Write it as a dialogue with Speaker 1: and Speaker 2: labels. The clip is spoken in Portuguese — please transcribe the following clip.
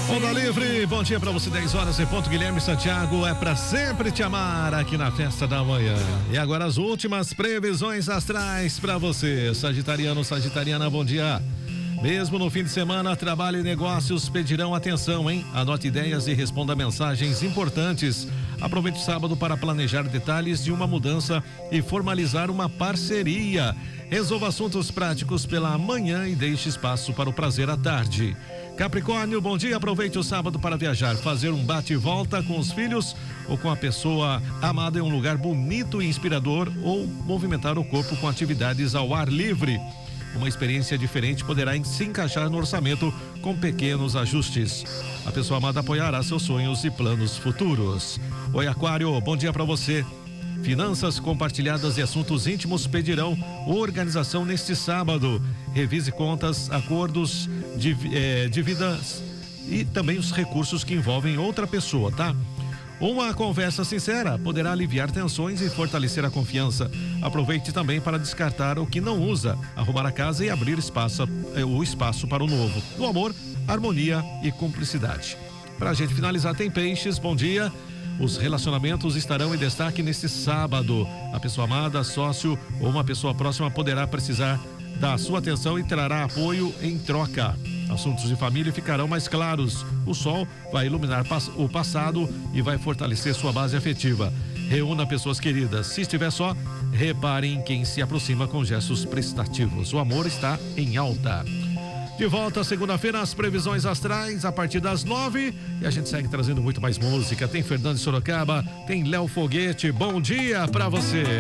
Speaker 1: Onda Livre, bom dia pra você, 10 horas em ponto. Guilherme Santiago, é pra sempre te amar aqui na festa da manhã. E agora as últimas previsões astrais pra você, sagitariano, sagitariana, bom dia. Mesmo no fim de semana, trabalho e negócios pedirão atenção, hein? Anote ideias e responda mensagens importantes. Aproveite o sábado para planejar detalhes de uma mudança e formalizar uma parceria. Resolva assuntos práticos pela manhã e deixe espaço para o prazer à tarde. Capricórnio, bom dia. Aproveite o sábado para viajar, fazer um bate e volta com os filhos ou com a pessoa amada em um lugar bonito e inspirador, ou movimentar o corpo com atividades ao ar livre. Uma experiência diferente poderá se encaixar no orçamento com pequenos ajustes. A pessoa amada apoiará seus sonhos e planos futuros. Oi, Aquário, bom dia para você. Finanças compartilhadas e assuntos íntimos pedirão organização neste sábado. Revise contas, acordos, dívidas e também os recursos que envolvem outra pessoa, tá? Uma conversa sincera poderá aliviar tensões e fortalecer a confiança. Aproveite também para descartar o que não usa, arrumar a casa e abrir o espaço para o novo. No amor, harmonia e cumplicidade. Pra gente finalizar, tem Peixes, bom dia. Os relacionamentos estarão em destaque neste sábado. A pessoa amada, sócio ou uma pessoa próxima poderá precisar da sua atenção e trará apoio em troca. Assuntos de família ficarão mais claros. O sol vai iluminar o passado e vai fortalecer sua base afetiva. Reúna pessoas queridas. Se estiver só, repare em quem se aproxima com gestos prestativos. O amor está em alta. De volta segunda-feira, as previsões astrais a partir das 9h. E a gente segue trazendo muito mais música. Tem Fernando de Sorocaba, tem Léo Foguete. Bom dia pra você.